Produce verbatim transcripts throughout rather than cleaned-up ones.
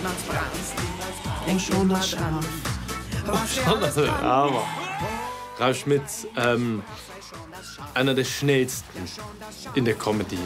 Denk schon das Schaf. Aber Ralf Schmitz, ähm, einer der schnellsten in der Comedy.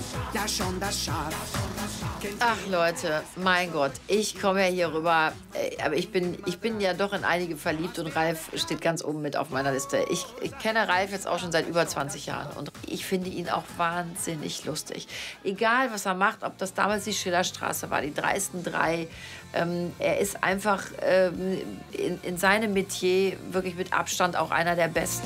Ach Leute, mein Gott, ich komme ja hier rüber, äh, aber ich bin, ich bin ja doch in einige verliebt und Ralf steht ganz oben mit auf meiner Liste. Ich, ich kenne Ralf jetzt auch schon seit über zwanzig Jahren und ich finde ihn auch wahnsinnig lustig. Egal, was er macht, ob das damals die Schillerstraße war, die dreisten drei, ähm, er ist einfach ähm, in, in seinem Metier wirklich mit Abstand auch einer der Besten.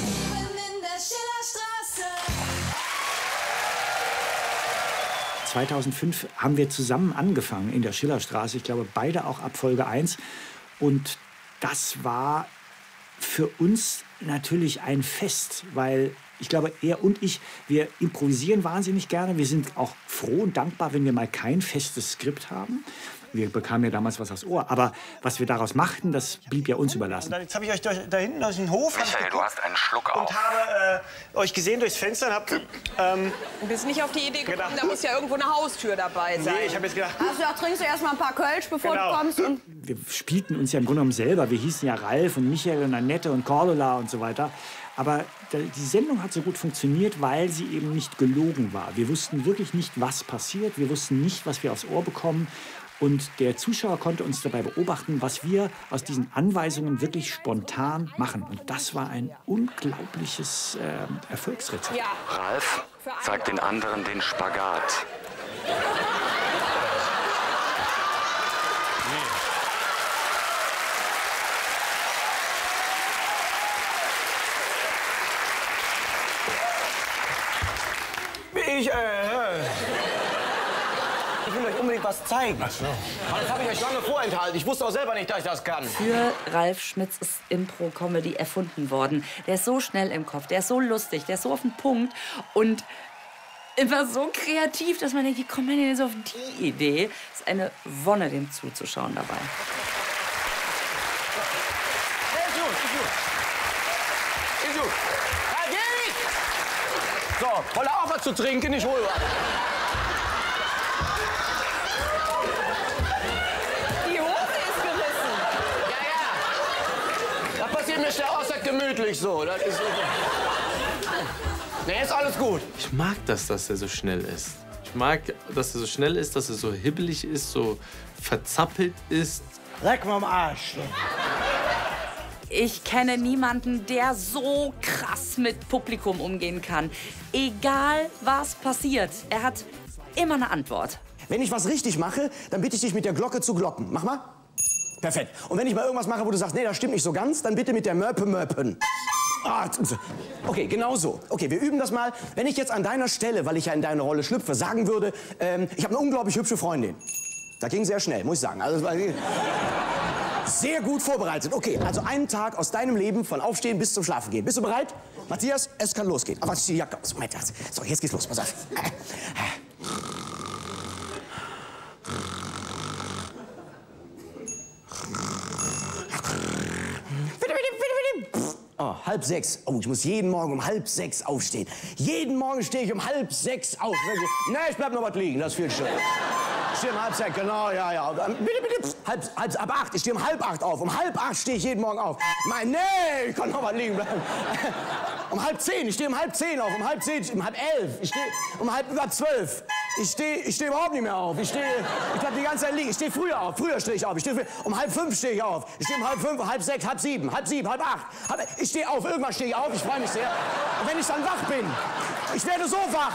zweitausendfünf haben wir zusammen angefangen in der Schillerstraße. Ich glaube, beide auch ab Folge eins. Und das war für uns natürlich ein Fest, weil ich glaube, er und ich, wir improvisieren wahnsinnig gerne. Wir sind auch froh und dankbar, wenn wir mal kein festes Skript haben. Wir bekamen ja damals was aufs Ohr. Aber was wir daraus machten, das blieb ja uns überlassen. Jetzt habe ich euch durch, da hinten durch den Hof Michael, du hast einen Schluck auf. und habe äh, euch gesehen durchs Fenster und hab, ähm, Du bist nicht auf die Idee gekommen, Gedacht. da muss ja irgendwo eine Haustür dabei sein. nee, ich habe jetzt gedacht, Hast du auch, trinkst du erst mal ein paar Kölsch, bevor Genau. du kommst? Und Wir spielten uns ja im Grunde genommen selber. Wir hießen ja Ralf und Michael und Annette und Cordula und so weiter. Aber die Sendung hat so gut funktioniert, weil sie eben nicht gelogen war. Wir wussten wirklich nicht, was passiert. Wir wussten nicht, was wir aufs Ohr bekommen. Und der Zuschauer konnte uns dabei beobachten, was wir aus diesen Anweisungen wirklich spontan machen. Und das war ein unglaubliches äh, Erfolgsrezept. ja, Ralf zeigt den anderen den Spagat. ich, äh, ich will euch unbedingt was zeigen. Ach so. Das habe ich euch lange vorenthalten. Ich wusste auch selber nicht, dass ich das kann. Für Ralf Schmitz ist Impro-Comedy erfunden worden. Der ist so schnell im Kopf, der ist so lustig, der ist so auf den Punkt und immer so kreativ, dass man denkt, wie kommt man denn jetzt auf die Idee? Es ist eine Wonne, dem zuzuschauen dabei. Ist gut, ist gut. Ist gut. Ja, geht! So, hol auf was zu trinken, ich hol was. die Hose ist gerissen. Ja, ja. Das passiert mir schnell außer gemütlich so. Das ist so. Nee, ist alles gut. Ich mag das, dass er so schnell ist. Ich mag, dass er so schnell ist, dass er so hibbelig ist, so verzappelt ist. Leck mal am Arsch. Ich kenne niemanden, der so krass mit Publikum umgehen kann. Egal, was passiert, er hat immer eine Antwort. Wenn ich was richtig mache, dann bitte ich dich mit der Glocke zu glocken. Mach mal. Perfekt. Und wenn ich mal irgendwas mache, wo du sagst, nee, das stimmt nicht so ganz, dann bitte mit der Mörpe mörpen. Ah, okay, genau so. Okay, wir üben das mal. Wenn ich jetzt an deiner Stelle, weil ich ja in deine Rolle schlüpfe, sagen würde, ähm, ich habe eine unglaublich hübsche Freundin. Das ging sehr schnell, muss ich sagen. Also, sehr gut vorbereitet. Okay, also einen Tag aus deinem Leben von Aufstehen bis zum Schlafen gehen. Bist du bereit? Matthias, es kann losgehen. Aber ich zieh die Jacke aus. So, jetzt geht's los. Pass auf. Oh, halb sechs. Oh, ich muss jeden Morgen um halb sechs aufstehen. Jeden Morgen stehe ich um halb sechs auf. Nee, ich bleib noch was liegen, das ist viel schön. Ich stehe um halb sechs, genau, ja, ja. Bitte, bitte, halb, halb, ab acht, ich stehe um halb acht auf. Um halb acht stehe ich jeden Morgen auf. Mein, nee, ich kann noch was liegen bleiben. Um halb zehn, ich stehe um halb zehn auf. Um halb zehn, um halb elf, ich stehe um halb über zwölf. Ich stehe ich steh überhaupt nicht mehr auf. Ich stehe, ich bleib die ganze Zeit liegen. Ich stehe früher auf. Früher stehe ich auf. Ich stehe um halb fünf stehe ich auf. Ich stehe um halb fünf, halb sechs, halb sieben, halb sieben, halb acht. Halb, ich stehe auf. Irgendwann stehe ich auf. Ich freue mich sehr. Und wenn ich dann wach bin, ich werde so wach.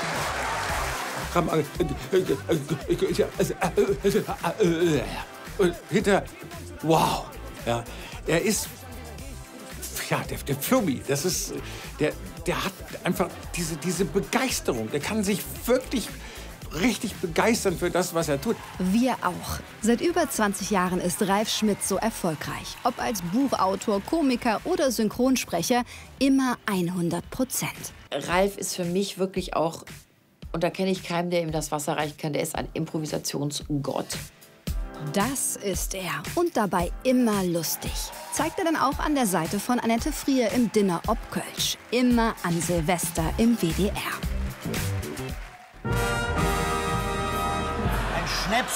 Und hinter, wow, ja, er ist, ja, der, der Flummi, das ist, der, der hat einfach diese, diese Begeisterung, der kann sich wirklich richtig begeistern für das, was er tut. Wir auch. Seit über zwanzig Jahren ist Ralf Schmitz so erfolgreich. Ob als Buchautor, Komiker oder Synchronsprecher, immer hundert Prozent. Ralf ist für mich wirklich auch, und da kenne ich keinen, der ihm das Wasser reichen kann, der ist ein Improvisationsgott. Das ist er. Und dabei immer lustig. Zeigt er dann auch an der Seite von Annette Frier im Dinner ob Kölsch. Immer an Silvester im W D R. Ein Schnaps.